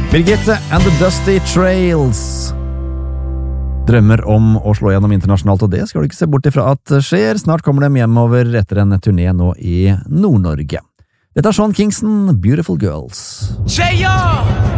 Birgitte and the Dusty Trails. Drømmer om å slå gjennom internasjonalt, og det skal du ikke se bort ifra at skjer. Snart kommer de hjemover etter en turné nå i Nord-Norge. Dette er Sean Kingston, Beautiful Girls. JR!